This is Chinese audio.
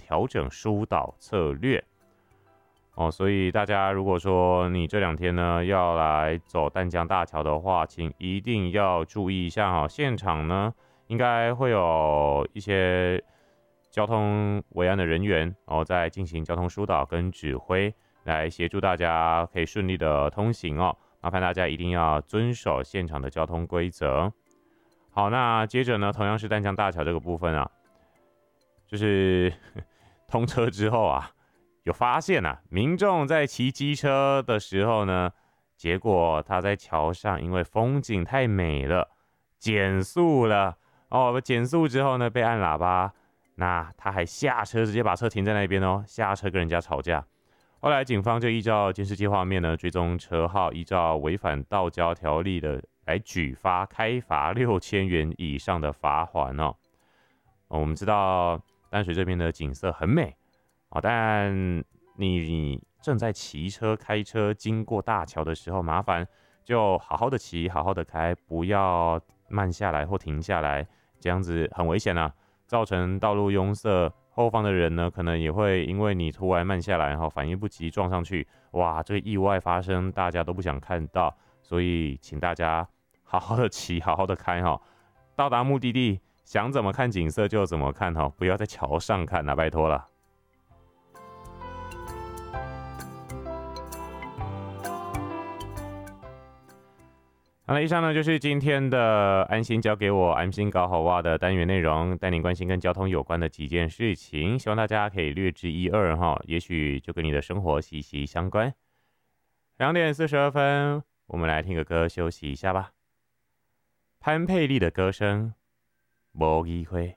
调整疏导策略。所以大家如果说你这2天呢要来走淡江大桥的话，请一定要注意一下现场呢应该会有一些交通维安的人员在进行交通疏导跟指挥，来协助大家可以顺利的通行麻烦大家一定要遵守现场的交通规则。好，那接着呢，同样是淡江大桥这个部分就是通车之后有发现民众在骑机车的时候呢，结果他在桥上因为风景太美了，减速了减速之后呢，被按喇叭，那他还下车，直接把车停在那边下车跟人家吵架。后来警方就依照监视器画面呢，追踪车号，依照违反道交条例的来举发开罚6000元以上的罚锾我们知道淡水这边的景色很美但你正在骑车开车经过大桥的时候，麻烦就好好的骑，好好的开，不要慢下来或停下来，这样子很危险造成道路拥塞，后方的人呢可能也会因为你突然慢下来反应不及撞上去，哇，这个意外发生大家都不想看到，所以请大家好好的骑，好好的开到达目的地想怎么看景色就怎么看不要在桥上看拜托了。好了，以上呢就是今天的安心交给我，安心搞好哇的单元内容，带您关心跟交通有关的几件事情，希望大家可以略知一二也许就跟你的生活息息相关。2点42分，我们来听个歌休息一下吧。潘佩丽的歌声，没机会。